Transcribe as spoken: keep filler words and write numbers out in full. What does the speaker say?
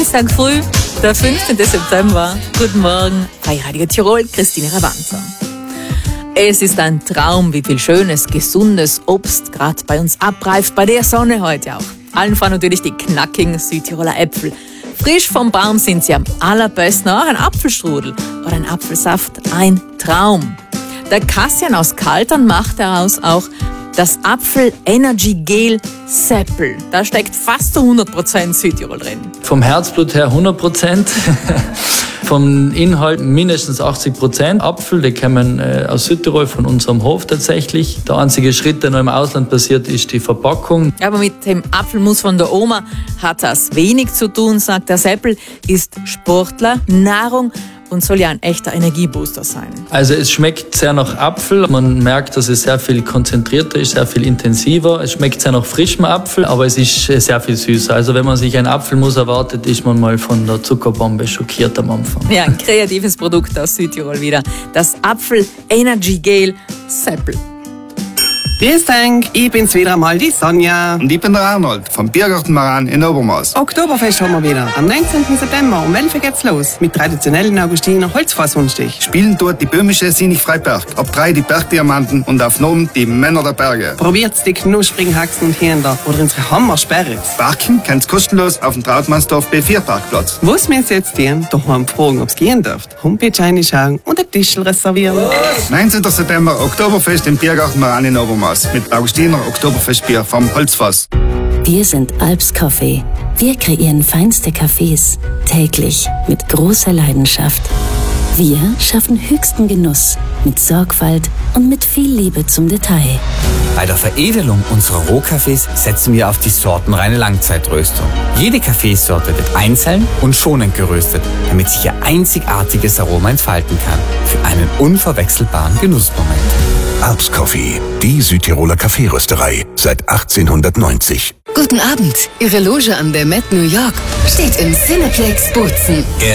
Dienstag früh, der fünfzehnten September. Guten Morgen bei Radio Tirol, Christine Ravanza. Es ist ein Traum, wie viel schönes, gesundes Obst gerade bei uns abreift, bei der Sonne heute auch. Allen voran natürlich die knackigen Südtiroler Äpfel. Frisch vom Baum sind sie am allerbesten, auch ein Apfelstrudel oder ein Apfelsaft, ein Traum. Der Kassian aus Kaltern macht daraus auch das Apfel Energy Gel Seppel. Da steckt fast zu hundert Prozent Südtirol drin. Vom Herzblut her hundert Prozent. Vom Inhalt mindestens achtzig Prozent. Apfel, die kommen äh, aus Südtirol, von unserem Hof tatsächlich. Der einzige Schritt, der noch im Ausland passiert, ist die Verpackung. Aber mit dem Apfelmus von der Oma hat das wenig zu tun, sagt der Seppel, ist Sportler, Nahrung und soll ja ein echter Energiebooster sein. Also es schmeckt sehr nach Apfel. Man merkt, dass es sehr viel konzentrierter ist, sehr viel intensiver. Es schmeckt sehr nach frischem Apfel, aber es ist sehr viel süßer. Also wenn man sich ein Apfelmus erwartet, ist man mal von der Zuckerbombe schockiert am Anfang. Ja, ein kreatives Produkt aus Südtirol wieder. Das Apfel Energy Gel Seppel. Grüß dich, ich bin's wieder einmal, die Sonja. Und ich bin der Arnold, vom Biergarten Maran in Obermaß. Oktoberfest haben wir wieder. Am neunzehnten September um elf Uhr geht's los. Mit traditionellen Augustiner Holzfassrundstich. Spielen dort die böhmische Sinich Freiberg. Ab drei die Bergdiamanten und auf Nomen die Männer der Berge. Probiert's die knusprigen Haxen und Händler oder unsere Hammersperre. Parken kannst kostenlos auf dem Trautmannsdorf B vier Parkplatz. Was wir jetzt tun, daheim fragen, ob's gehen darf. Homepage reinschauen und ein Tischl reservieren. neunzehnten September Oktoberfest im Biergarten Maran in Obermaß. Mit Augustiner Oktoberfestbier vom Holzfass. Wir sind Alps Coffee. Wir kreieren feinste Cafés, täglich mit großer Leidenschaft. Wir schaffen höchsten Genuss mit Sorgfalt und mit viel Liebe zum Detail. Bei der Veredelung unserer Rohkaffees setzen wir auf die sortenreine Langzeitröstung. Jede Kaffeesorte wird einzeln und schonend geröstet, damit sich ihr einzigartiges Aroma entfalten kann. Für einen unverwechselbaren Genussmoment. Alps Coffee, die Südtiroler Kaffeerösterei seit achtzehnhundertneunzig. Guten Abend. Ihre Loge an der Met New York steht im Cineplex Bozen.